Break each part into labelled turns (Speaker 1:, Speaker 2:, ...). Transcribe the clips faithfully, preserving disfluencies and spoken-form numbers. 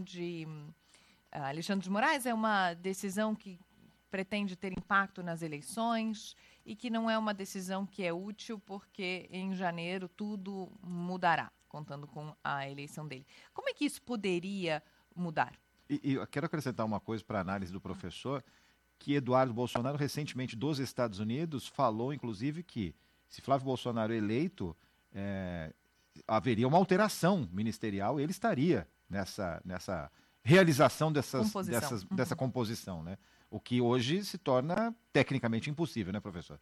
Speaker 1: de uh, Alexandre de Moraes é uma decisão que pretende ter impacto nas eleições e que não é uma decisão que é útil porque em janeiro tudo mudará, contando com a eleição dele. Como é que isso poderia mudar?
Speaker 2: E, e eu quero acrescentar uma coisa para a análise do professor, que Eduardo Bolsonaro, recentemente dos Estados Unidos, falou, inclusive, que se Flávio Bolsonaro eleito, é, haveria uma alteração ministerial e ele estaria nessa, nessa realização dessas,
Speaker 1: composição.
Speaker 2: dessas,
Speaker 1: Uhum.
Speaker 2: dessa composição, né? O que hoje se torna tecnicamente impossível, né, professor?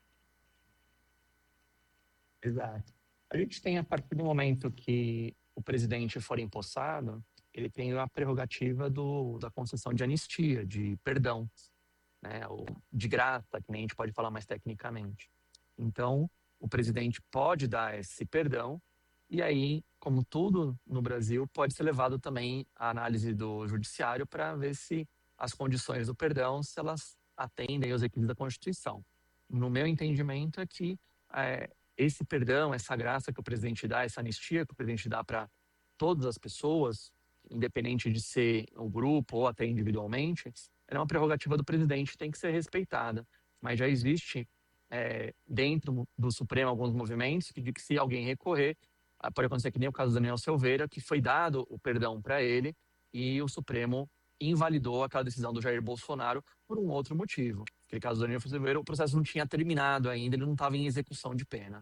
Speaker 3: Exato. A gente tem, a partir do momento que o presidente for empossado, ele tem a prerrogativa do, da concessão de anistia, de perdão, né, ou de graça, que nem a gente pode falar mais tecnicamente. Então, o presidente pode dar esse perdão, e aí, como tudo no Brasil, pode ser levado também à análise do judiciário para ver se as condições do perdão, se elas atendem aos requisitos da Constituição. No meu entendimento é que é, esse perdão, essa graça que o presidente dá, essa anistia que o presidente dá para todas as pessoas, independente de ser o grupo ou até individualmente, é uma prerrogativa do presidente, tem que ser respeitada. Mas já existe é, dentro do Supremo alguns movimentos que de que se alguém recorrer, pode acontecer que nem o caso do Daniel Silveira, que foi dado o perdão para ele e o Supremo invalidou aquela decisão do Jair Bolsonaro por um outro motivo. Naquele caso do Daniel Silveira, o processo não tinha terminado ainda, ele não estava em execução de pena.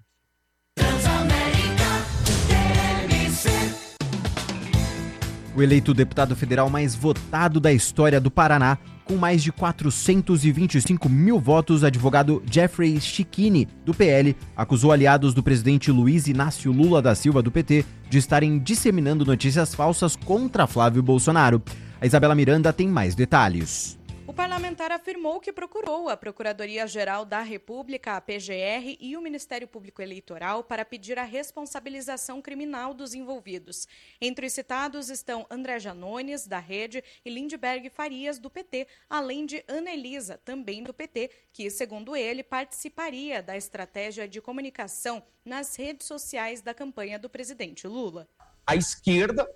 Speaker 4: O eleito deputado federal mais votado da história do Paraná, com mais de quatrocentos e vinte e cinco mil votos, advogado Jeffrey Schichini, do P L, acusou aliados do presidente Luiz Inácio Lula da Silva, do P T, de estarem disseminando notícias falsas contra Flávio Bolsonaro. A Isabela Miranda tem mais detalhes.
Speaker 5: O parlamentar afirmou que procurou a Procuradoria-Geral da República, a P G R, e o Ministério Público Eleitoral para pedir a responsabilização criminal dos envolvidos. Entre os citados estão André Janones, da Rede, e Lindbergh Farias, do P T, além de Ana Elisa, também do P T, que, segundo ele, participaria da estratégia de comunicação nas redes sociais da campanha do presidente Lula.
Speaker 6: A esquerda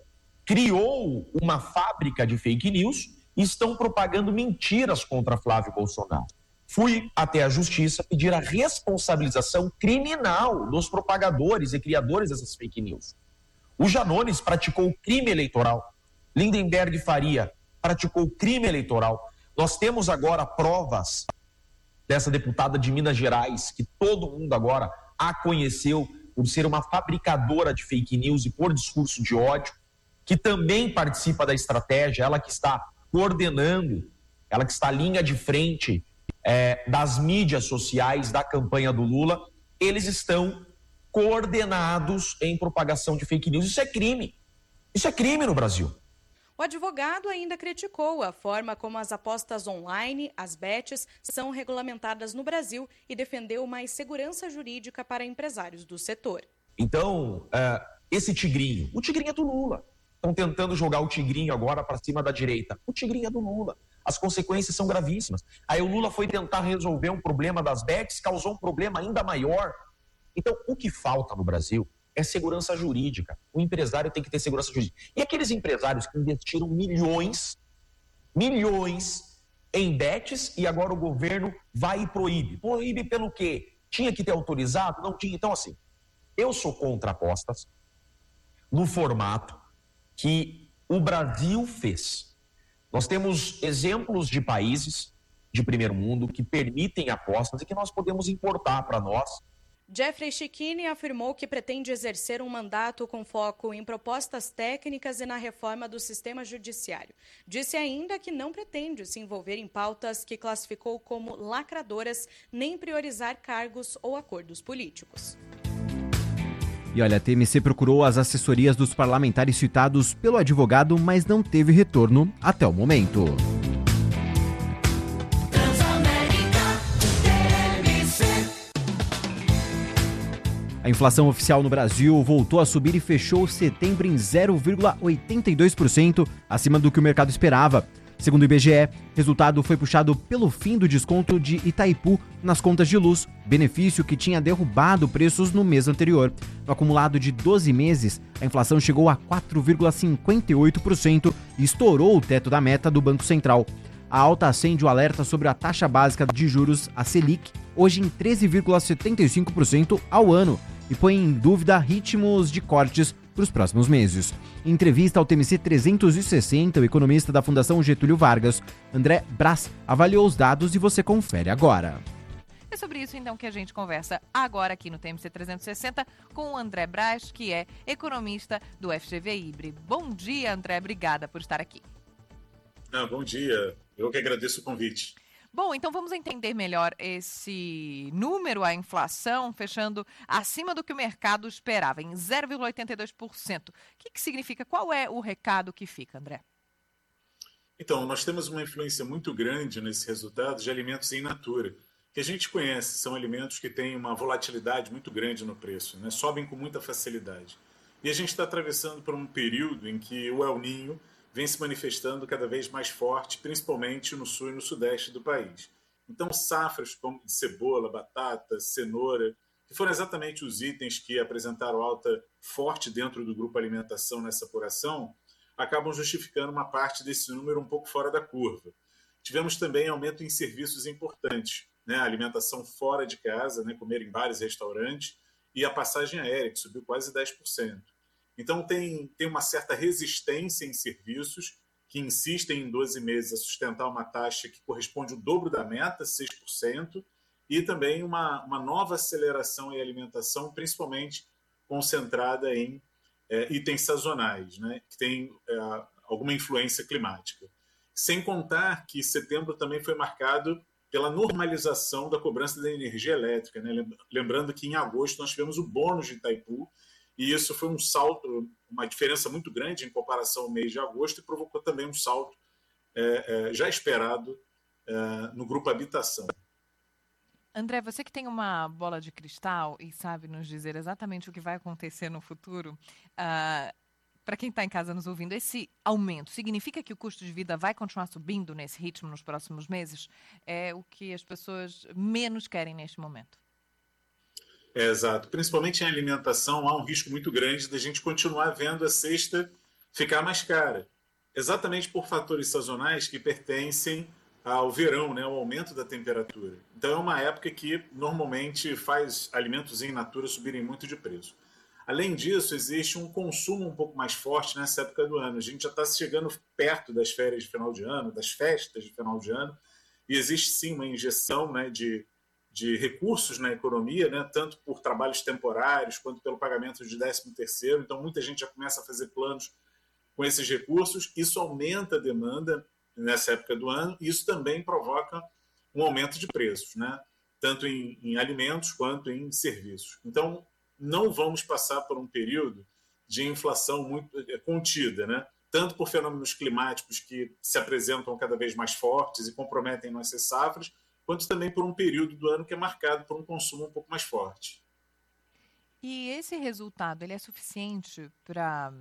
Speaker 6: criou uma fábrica de fake news e estão propagando mentiras contra Flávio Bolsonaro. Fui até a justiça pedir a responsabilização criminal dos propagadores e criadores dessas fake news. O Janones praticou crime eleitoral. Lindenberg Faria praticou crime eleitoral. Nós temos agora provas dessa deputada de Minas Gerais, que todo mundo agora a conheceu por ser uma fabricadora de fake news e por discurso de ódio, que também participa da estratégia, ela que está coordenando, ela que está à linha de frente é, das mídias sociais da campanha do Lula, eles estão coordenados em propagação de fake news. Isso é crime. Isso é crime no Brasil.
Speaker 5: O advogado ainda criticou a forma como as apostas online, as bets, são regulamentadas no Brasil e defendeu mais segurança jurídica para empresários do setor.
Speaker 6: Então, uh, esse tigrinho, o tigrinho é do Lula. Estão tentando jogar o tigrinho agora para cima da direita. O tigrinho é do Lula. As consequências são gravíssimas. Aí o Lula foi tentar resolver um problema das bets, causou um problema ainda maior. Então, o que falta no Brasil é segurança jurídica. O empresário tem que ter segurança jurídica. E aqueles empresários que investiram milhões, milhões em bets e agora o governo vai e proíbe. Proíbe pelo quê? Tinha que ter autorizado? Não tinha. Então, assim, eu sou contra apostas no formato que o Brasil fez. Nós temos exemplos de países de primeiro mundo que permitem apostas e que nós podemos importar para nós.
Speaker 5: Jeffrey Schichini afirmou que pretende exercer um mandato com foco em propostas técnicas e na reforma do sistema judiciário. Disse ainda que não pretende se envolver em pautas que classificou como lacradoras, nem priorizar cargos ou acordos políticos.
Speaker 4: E olha, a T M C procurou as assessorias dos parlamentares citados pelo advogado, mas não teve retorno até o momento. A inflação oficial no Brasil voltou a subir e fechou setembro em zero vírgula oitenta e dois por cento, acima do que o mercado esperava. Segundo o I B G E, o resultado foi puxado pelo fim do desconto de Itaipu nas contas de luz, benefício que tinha derrubado preços no mês anterior. No acumulado de doze meses, a inflação chegou a quatro vírgula cinquenta e oito por cento e estourou o teto da meta do Banco Central. A alta acende o alerta sobre a taxa básica de juros, a Selic, hoje em treze vírgula setenta e cinco por cento ao ano, e põe em dúvida ritmos de cortes para os próximos meses. Em entrevista ao T M C trezentos e sessenta, o economista da Fundação Getúlio Vargas, André Brás, avaliou os dados e você confere agora.
Speaker 1: É sobre isso, então, que a gente conversa agora aqui no T M C trezentos e sessenta com o André Brás, que é economista do F G V IBRE. Bom dia, André. Obrigada por estar aqui.
Speaker 7: Ah, bom dia. Eu que agradeço o convite.
Speaker 1: Bom, então vamos entender melhor esse número, a inflação, fechando acima do que o mercado esperava, em zero vírgula oitenta e dois por cento. O que, que significa? Qual é o recado que fica, André?
Speaker 7: Então, nós temos uma influência muito grande nesse resultado de alimentos in natura, que a gente conhece, são alimentos que têm uma volatilidade muito grande no preço, né? Sobem com muita facilidade. E a gente está atravessando por um período em que o El Niño vem se manifestando cada vez mais forte, principalmente no sul e no sudeste do país. Então, safras como de cebola, batata, cenoura, que foram exatamente os itens que apresentaram alta forte dentro do grupo alimentação nessa apuração, acabam justificando uma parte desse número um pouco fora da curva. Tivemos também aumento em serviços importantes, né? A alimentação fora de casa, né? Comer em bares e restaurantes, e a passagem aérea, que subiu quase dez por cento. Então, tem, tem uma certa resistência em serviços que insistem em doze meses a sustentar uma taxa que corresponde ao dobro da meta, seis por cento, e também uma, uma nova aceleração em alimentação, principalmente concentrada em é, itens sazonais, né, que têm é, alguma influência climática. Sem contar que setembro também foi marcado pela normalização da cobrança da energia elétrica, né? Lembrando que em agosto nós tivemos o bônus de Itaipu, e isso foi um salto, uma diferença muito grande em comparação ao mês de agosto e provocou também um salto é, é, já esperado é, no grupo habitação.
Speaker 1: André, você que tem uma bola de cristal e sabe nos dizer exatamente o que vai acontecer no futuro, uh, para quem está em casa nos ouvindo, esse aumento significa que o custo de vida vai continuar subindo nesse ritmo nos próximos meses? É o que as pessoas menos querem neste momento.
Speaker 7: É, exato. Principalmente em alimentação, há um risco muito grande da gente continuar vendo a cesta ficar mais cara. Exatamente por fatores sazonais que pertencem ao verão, né, ao aumento da temperatura. Então é uma época que normalmente faz alimentos in natura subirem muito de preço. Além disso, existe um consumo um pouco mais forte nessa época do ano. A gente já está chegando perto das férias de final de ano, das festas de final de ano, e existe sim uma injeção, né, de de recursos na economia, né, tanto por trabalhos temporários quanto pelo pagamento de décimo terceiro. Então, muita gente já começa a fazer planos com esses recursos. Isso aumenta a demanda nessa época do ano e isso também provoca um aumento de preços, né, tanto em, em alimentos quanto em serviços. Então, não vamos passar por um período de inflação muito contida, né, tanto por fenômenos climáticos que se apresentam cada vez mais fortes e comprometem nossas safras, quanto também por um período do ano que é marcado por um consumo um pouco mais forte.
Speaker 1: E esse resultado ele é suficiente para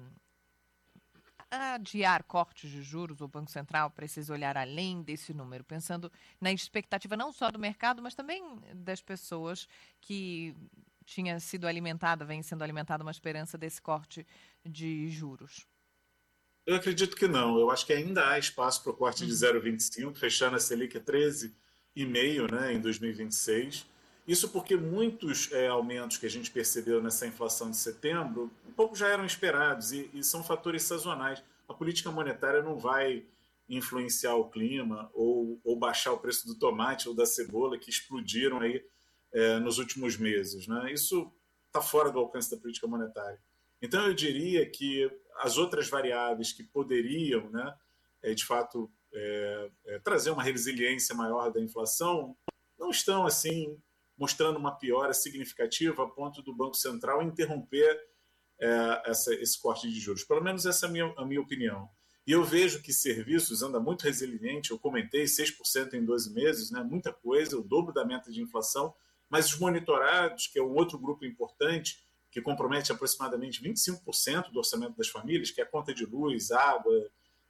Speaker 1: adiar cortes de juros? O Banco Central precisa olhar além desse número, pensando na expectativa não só do mercado, mas também das pessoas que tinha sido alimentada, vem sendo alimentada uma esperança desse corte de juros?
Speaker 7: Eu acredito que não. Eu acho que ainda há espaço para o corte de zero vírgula vinte e cinco, fechando a Selic a treze vírgula cinco, né, em dois mil e vinte e seis. Isso porque muitos é, aumentos que a gente percebeu nessa inflação de setembro, um pouco já eram esperados e, e são fatores sazonais. A política monetária não vai influenciar o clima ou, ou baixar o preço do tomate ou da cebola que explodiram aí é, nos últimos meses, né? Isso está fora do alcance da política monetária. Então eu diria que as outras variáveis que poderiam, né, é, de fato, É, é, trazer uma resiliência maior da inflação, não estão assim mostrando uma piora significativa a ponto do Banco Central interromper é, essa, esse corte de juros. Pelo menos essa é a minha, a minha opinião. E eu vejo que serviços anda muito resiliente, eu comentei seis por cento em doze meses, né, muita coisa, o dobro da meta de inflação, mas os monitorados, que é um outro grupo importante, que compromete aproximadamente vinte e cinco por cento do orçamento das famílias, que é a conta de luz, água,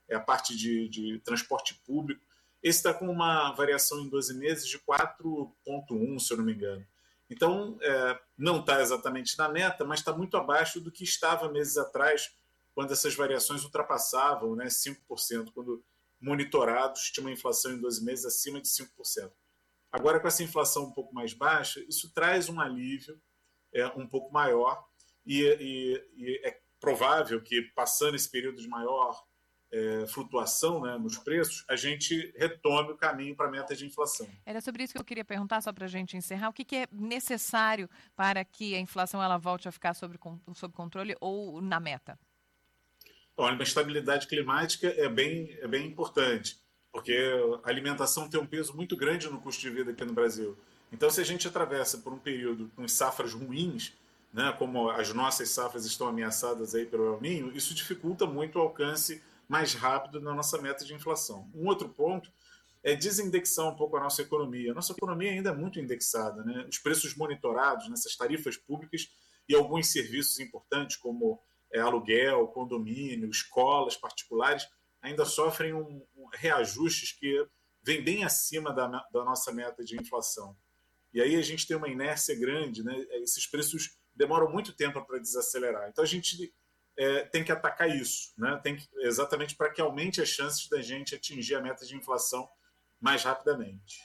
Speaker 7: é a parte de, de transporte público. Esse está com uma variação em doze meses de quatro vírgula um, se eu não me engano. Então, é, não está exatamente na meta, mas está muito abaixo do que estava meses atrás, quando essas variações ultrapassavam, né, cinco por cento, quando monitorados tinha uma inflação em doze meses acima de cinco por cento. Agora, com essa inflação um pouco mais baixa, isso traz um alívio é, um pouco maior e, e, e é provável que, passando esse período de maior é, flutuação, né, nos preços, a gente retome o caminho para a meta de inflação.
Speaker 1: Era sobre isso que eu queria perguntar, só para a gente encerrar. O que, que é necessário para que a inflação ela volte a ficar sob, sob controle ou na meta?
Speaker 7: Olha, a estabilidade climática é bem, é bem importante, porque a alimentação tem um peso muito grande no custo de vida aqui no Brasil. Então, se a gente atravessa por um período com safras ruins, né, como as nossas safras estão ameaçadas aí pelo El Niño, isso dificulta muito o alcance mais rápido na nossa meta de inflação. Um outro ponto é desindexar um pouco a nossa economia. A nossa economia ainda é muito indexada, né? Os preços monitorados nessas tarifas públicas e alguns serviços importantes, como é, aluguel, condomínio, escolas particulares, ainda sofrem um, um reajustes que vêm bem acima da, da nossa meta de inflação. E aí a gente tem uma inércia grande, né? Esses preços demoram muito tempo para desacelerar. Então a gente é, tem que atacar isso, né? Tem que, exatamente para que aumente as chances da gente atingir a meta de inflação mais rapidamente.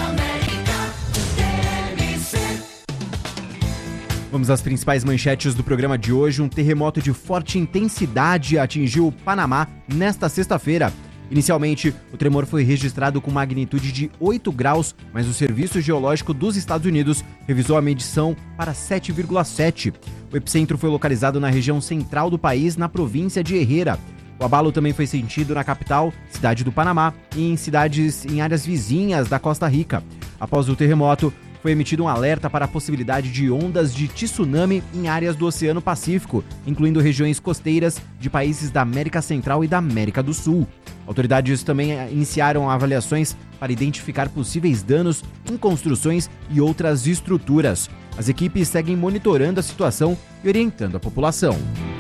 Speaker 4: Vamos às principais manchetes do programa de hoje. Um terremoto de forte intensidade atingiu o Panamá nesta sexta-feira. Inicialmente, o tremor foi registrado com magnitude de oito graus, mas o Serviço Geológico dos Estados Unidos revisou a medição para sete vírgula sete. O epicentro foi localizado na região central do país, na província de Herrera. O abalo também foi sentido na capital, cidade do Panamá, e em cidades em áreas vizinhas da Costa Rica. Após o terremoto, foi emitido um alerta para a possibilidade de ondas de tsunami em áreas do Oceano Pacífico, incluindo regiões costeiras de países da América Central e da América do Sul. Autoridades também iniciaram avaliações para identificar possíveis danos em construções e outras estruturas. As equipes seguem monitorando a situação e orientando a população.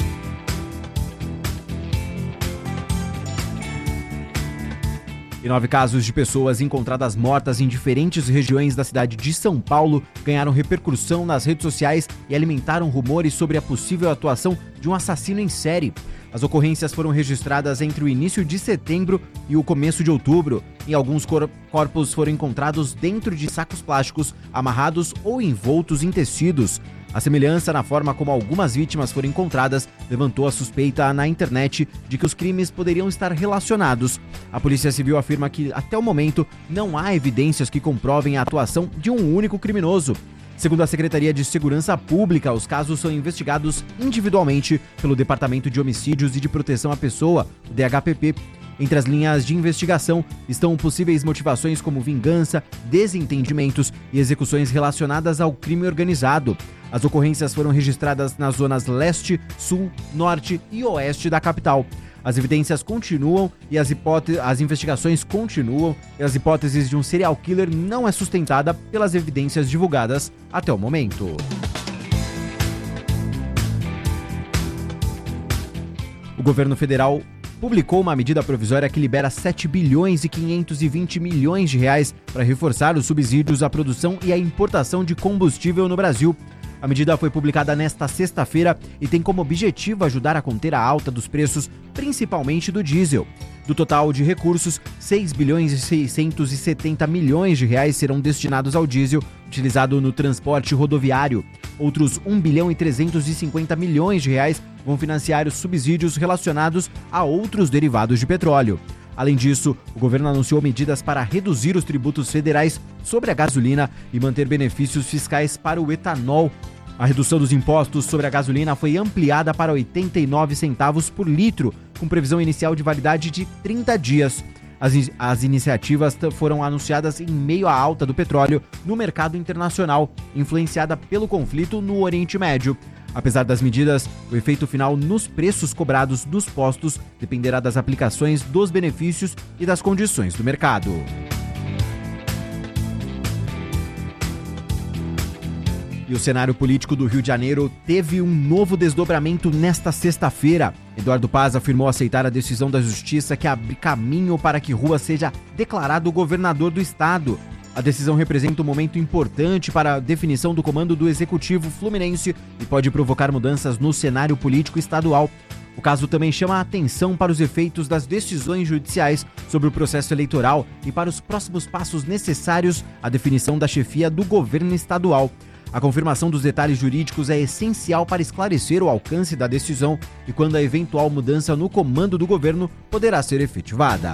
Speaker 4: E nove casos de pessoas encontradas mortas em diferentes regiões da cidade de São Paulo ganharam repercussão nas redes sociais e alimentaram rumores sobre a possível atuação de um assassino em série. As ocorrências foram registradas entre o início de setembro e o começo de outubro, e alguns cor- corpos foram encontrados dentro de sacos plásticos, amarrados ou envoltos em tecidos. A semelhança na forma como algumas vítimas foram encontradas levantou a suspeita na internet de que os crimes poderiam estar relacionados. A Polícia Civil afirma que, até o momento, não há evidências que comprovem a atuação de um único criminoso. Segundo a Secretaria de Segurança Pública, os casos são investigados individualmente pelo Departamento de Homicídios e de Proteção à Pessoa, o D H P P. Entre as linhas de investigação estão possíveis motivações como vingança, desentendimentos e execuções relacionadas ao crime organizado. As ocorrências foram registradas nas zonas leste, sul, norte e oeste da capital. As evidências continuam e as, hipóteses, as investigações continuam e as hipóteses de um serial killer não é sustentada pelas evidências divulgadas até o momento. O governo federal publicou uma medida provisória que libera sete bilhões e quinhentos e vinte milhões de reais para reforçar os subsídios à produção e à importação de combustível no Brasil. A medida foi publicada nesta sexta-feira e tem como objetivo ajudar a conter a alta dos preços, principalmente do diesel. Do total de recursos, seis bilhões e seiscentos e setenta milhões de reais serão destinados ao diesel utilizado no transporte rodoviário. Outros um bilhão e trezentos e cinquenta milhões de reais vão financiar os subsídios relacionados a outros derivados de petróleo. Além disso, o governo anunciou medidas para reduzir os tributos federais sobre a gasolina e manter benefícios fiscais para o etanol. A redução dos impostos sobre a gasolina foi ampliada para oitenta e nove centavos por litro, com previsão inicial de validade de trinta dias. As, in- as iniciativas t- foram anunciadas em meio à alta do petróleo no mercado internacional, influenciada pelo conflito no Oriente Médio. Apesar das medidas, o efeito final nos preços cobrados dos postos dependerá das aplicações dos benefícios e das condições do mercado. E o cenário político do Rio de Janeiro teve um novo desdobramento nesta sexta-feira. Eduardo Paz afirmou aceitar a decisão da Justiça que abre caminho para que Rua seja declarado governador do estado. A decisão representa um momento importante para a definição do comando do Executivo Fluminense e pode provocar mudanças no cenário político estadual. O caso também chama a atenção para os efeitos das decisões judiciais sobre o processo eleitoral e para os próximos passos necessários à definição da chefia do governo estadual. A confirmação dos detalhes jurídicos é essencial para esclarecer o alcance da decisão e quando a eventual mudança no comando do governo poderá ser efetivada.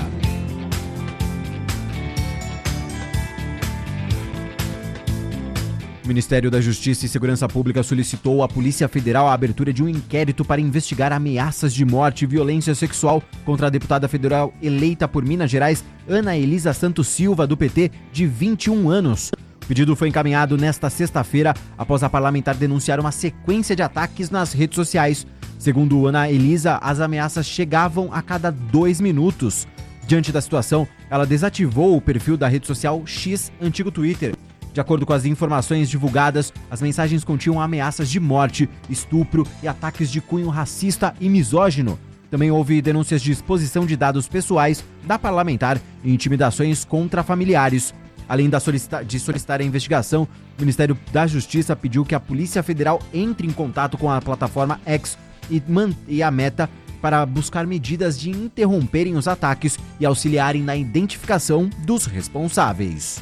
Speaker 4: O Ministério da Justiça e Segurança Pública solicitou à Polícia Federal a abertura de um inquérito para investigar ameaças de morte e violência sexual contra a deputada federal eleita por Minas Gerais, Ana Elisa Santos Silva, do P T, de vinte e um anos. O pedido foi encaminhado nesta sexta-feira após a parlamentar denunciar uma sequência de ataques nas redes sociais. Segundo Ana Elisa, as ameaças chegavam a cada dois minutos. Diante da situação, ela desativou o perfil da rede social X, antigo Twitter. De acordo com as informações divulgadas, as mensagens continham ameaças de morte, estupro e ataques de cunho racista e misógino. Também houve denúncias de exposição de dados pessoais da parlamentar e intimidações contra familiares. Além da solicita- de solicitar a investigação, o Ministério da Justiça pediu que a Polícia Federal entre em contato com a plataforma X e, man- e a Meta para buscar medidas de interromperem os ataques e auxiliarem na identificação dos responsáveis.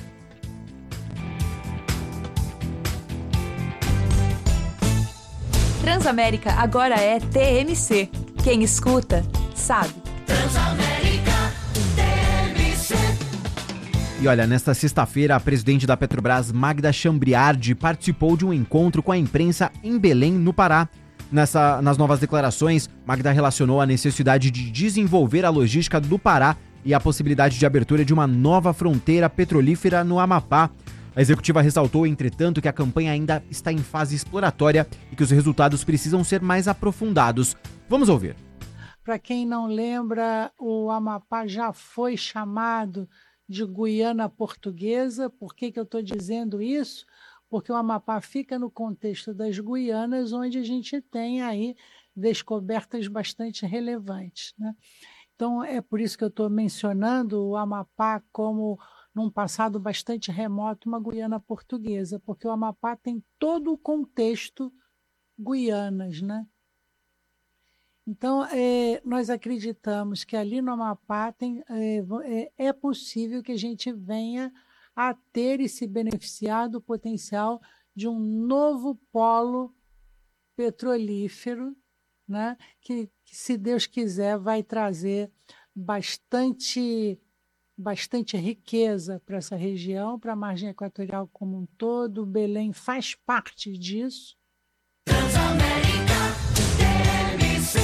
Speaker 8: Transamérica agora é T M C. Quem escuta, sabe.
Speaker 9: Transamérica T M C.
Speaker 4: E olha, nesta sexta-feira, a presidente da Petrobras, Magda Chambriardi, participou de um encontro com a imprensa em Belém, no Pará. Nessa, nas novas declarações, Magda relacionou a necessidade de desenvolver a logística do Pará e a possibilidade de abertura de uma nova fronteira petrolífera no Amapá. A executiva ressaltou, entretanto, que a campanha ainda está em fase exploratória e que os resultados precisam ser mais aprofundados. Vamos ouvir.
Speaker 10: Para quem não lembra, o Amapá já foi chamado de Guiana Portuguesa. Por que que eu estou dizendo isso? Porque o Amapá fica no contexto das Guianas, onde a gente tem aí descobertas bastante relevantes, né? Então, é por isso que eu estou mencionando o Amapá como, num passado bastante remoto, uma Guiana Portuguesa, porque o Amapá tem todo o contexto Guianas, né? Então, é, nós acreditamos que ali no Amapá tem, é, é possível que a gente venha a ter e se beneficiar do potencial de um novo polo petrolífero, né? que, que, se Deus quiser, vai trazer bastante, bastante riqueza para essa região, para a margem equatorial como um todo. Belém faz parte disso.
Speaker 9: Transamérica T M C.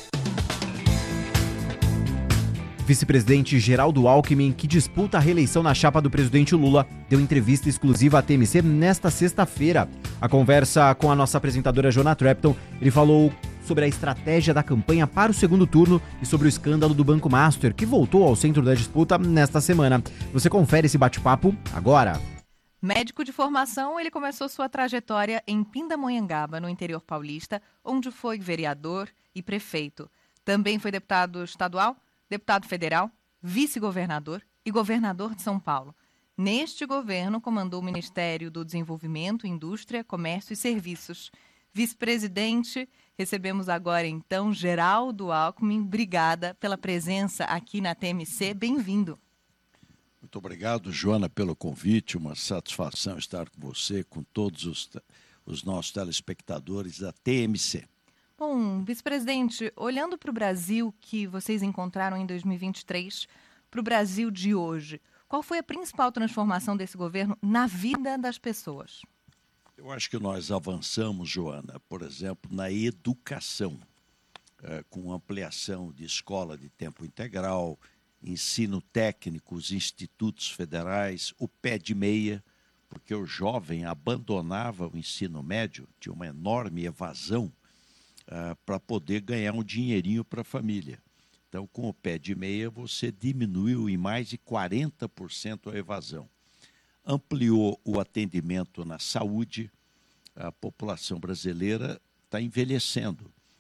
Speaker 4: Vice-presidente Geraldo Alckmin, que disputa a reeleição na chapa do presidente Lula, deu entrevista exclusiva à T M C nesta sexta-feira. A conversa com a nossa apresentadora Joana Trepton, ele falou sobre a estratégia da campanha para o segundo turno e sobre o escândalo do Banco Master, que voltou ao centro da disputa nesta semana. Você confere esse bate-papo agora.
Speaker 1: Médico de formação, ele começou sua trajetória em Pindamonhangaba, no interior paulista, onde foi vereador e prefeito. Também foi deputado estadual, deputado federal, vice-governador e governador de São Paulo. Neste governo, comandou o Ministério do Desenvolvimento, Indústria, Comércio e Serviços. Vice-presidente, recebemos agora, então, Geraldo Alckmin. Obrigada pela presença aqui na T M C. Bem-vindo.
Speaker 11: Muito obrigado, Joana, pelo convite. Uma satisfação estar com você, com todos os, os nossos telespectadores da T M C.
Speaker 1: Bom, vice-presidente, olhando para o Brasil que vocês encontraram em dois mil e vinte e três, para o Brasil de hoje, qual foi a principal transformação desse governo na vida das pessoas?
Speaker 11: Eu acho que nós avançamos, Joana, por exemplo, na educação, é, com ampliação de escola de tempo integral, ensino técnico, os institutos federais, o pé de meia, porque o jovem abandonava o ensino médio, tinha uma enorme evasão, Uh, para poder ganhar um dinheirinho para a família. Então, com o pé de meia, você diminuiu em mais de quarenta por cento a evasão. Ampliou o atendimento na saúde, a população brasileira está envelhecendo.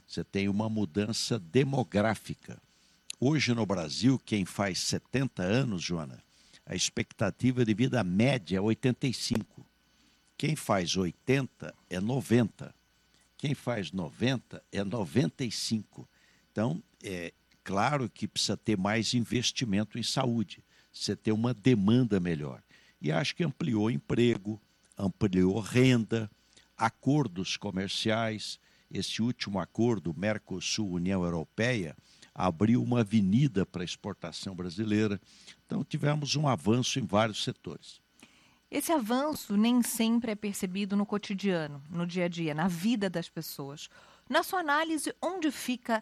Speaker 11: Você tem uma mudança demográfica. Hoje no Brasil, quem faz setenta anos, Joana, a expectativa de vida média é oitenta e cinco. Quem faz oitenta é noventa. Quem faz noventa é noventa e cinco. Então, é claro que precisa ter mais investimento em saúde, você ter uma demanda melhor. E acho que ampliou emprego, ampliou renda, acordos comerciais. Esse último acordo, Mercosul-União Europeia, abriu uma avenida para a exportação brasileira. Então, tivemos um avanço em vários setores.
Speaker 1: Esse avanço nem sempre é percebido no cotidiano, no dia a dia, na vida das pessoas. Na sua análise, onde fica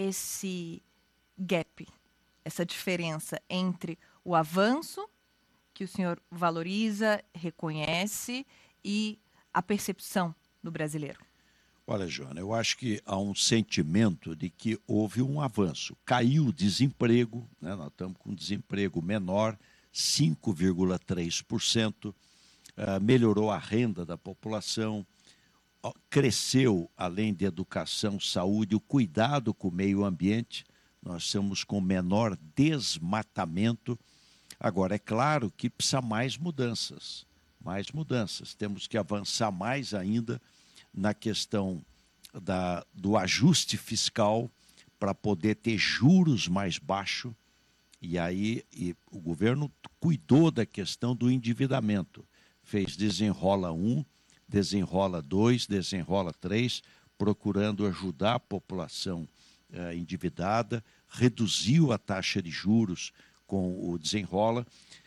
Speaker 1: esse gap, essa diferença entre o avanço que o senhor valoriza, reconhece e a percepção do brasileiro?
Speaker 11: Olha, Joana, eu acho que há um sentimento de que houve um avanço. Caiu o desemprego, né? Nós estamos com um desemprego menor, cinco vírgula três por cento, uh, melhorou a renda da população, uh, cresceu, além de educação, saúde, o cuidado com o meio ambiente. Nós estamos com menor desmatamento. Agora, é claro que precisa mais mudanças, mais mudanças. Temos que avançar mais ainda na questão da, do ajuste fiscal para poder ter juros mais baixos. E aí e o governo cuidou da questão do endividamento. Fez desenrola um, desenrola dois, desenrola três, procurando ajudar a população eh, endividada, reduziu a taxa de juros com o desenrola,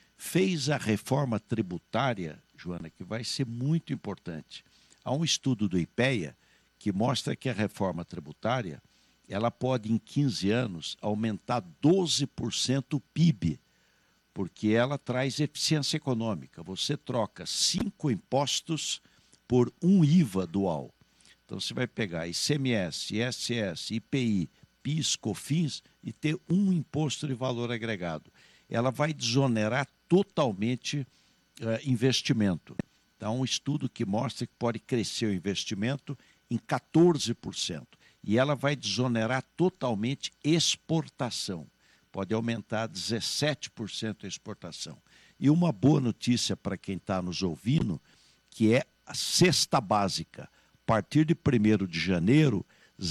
Speaker 11: fez a reforma tributária, Joana, que vai ser muito importante. Há um estudo do IPEA que mostra que a reforma tributária ela pode, em quinze anos, aumentar doze por cento o P I B, porque ela traz eficiência econômica. Você troca cinco impostos por um I V A dual. Então, você vai pegar I C M S, I S S, I P I, PIS, COFINS e ter um imposto de valor agregado. Ela vai desonerar totalmente uh, investimento. Então, um estudo que mostra que pode crescer o investimento em quatorze por cento. E ela vai desonerar totalmente exportação. Pode aumentar dezessete por cento a exportação. E uma boa notícia para quem está nos ouvindo, que é a cesta básica. A partir de primeiro de janeiro,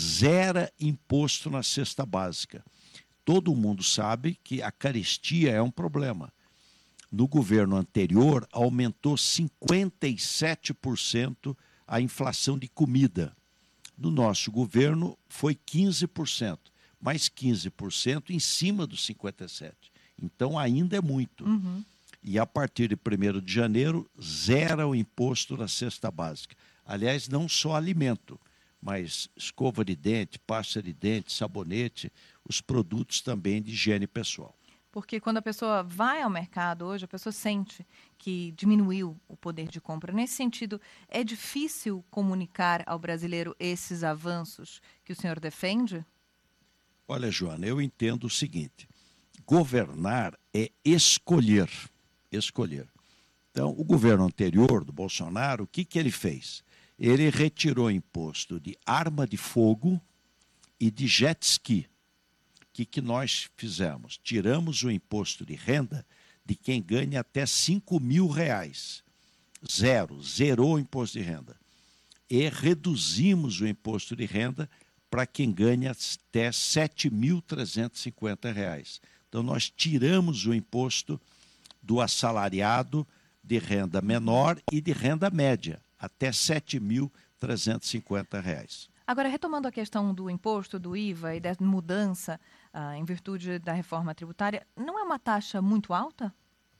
Speaker 11: zera imposto na cesta básica. Todo mundo sabe que a carestia é um problema. No governo anterior, aumentou cinquenta e sete por cento a inflação de comida. No nosso governo, foi quinze por cento, mais quinze por cento em cima dos cinquenta e sete por cento. Então, ainda é muito.
Speaker 1: Uhum.
Speaker 11: E a partir de primeiro de janeiro, zera o imposto na cesta básica. Aliás, não só alimento, mas escova de dente, pasta de dente, sabonete, os produtos também de higiene pessoal.
Speaker 1: Porque quando a pessoa vai ao mercado hoje, a pessoa sente que diminuiu o poder de compra. Nesse sentido, é difícil comunicar ao brasileiro esses avanços que o senhor defende?
Speaker 11: Olha, Joana, eu entendo o seguinte: governar é escolher. Escolher. Então, o governo anterior do Bolsonaro, o que, que ele fez? Ele retirou imposto de arma de fogo e de jet ski. O que, que nós fizemos? Tiramos o imposto de renda de quem ganha até cinco mil reais. Zero, zerou o imposto de renda. E reduzimos o imposto de renda para quem ganha até sete mil trezentos e cinquenta reais. Então, nós tiramos o imposto do assalariado de renda menor e de renda média, até sete mil trezentos e cinquenta reais.
Speaker 1: Agora, retomando a questão do imposto, do I V A e da mudança ah, em virtude da reforma tributária, não é uma taxa muito alta?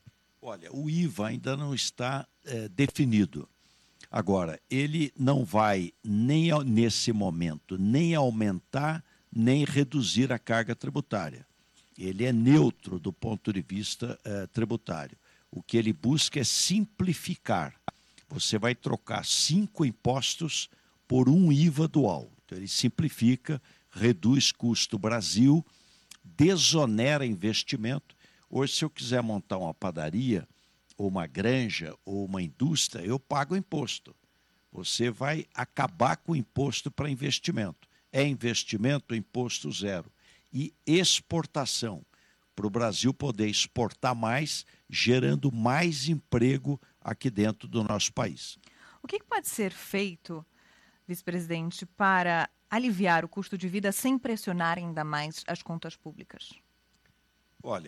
Speaker 11: Olha, o I V A ainda não está é, definido. Agora, ele não vai, nem nesse momento, nem aumentar, nem reduzir a carga tributária. Ele é neutro do ponto de vista é, tributário. O que ele busca é simplificar. Você vai trocar cinco impostos por um I V A dual. Então, ele simplifica, reduz custo Brasil, desonera investimento. Hoje, se eu quiser montar uma padaria, ou uma granja, ou uma indústria, eu pago imposto. Você vai acabar com o imposto para investimento. é investimento, imposto zero. E exportação, para o Brasil poder exportar mais, gerando mais emprego aqui dentro do nosso país.
Speaker 1: O que pode ser feito, vice-presidente, para aliviar o custo de vida sem pressionar ainda mais as contas públicas?
Speaker 11: Olha,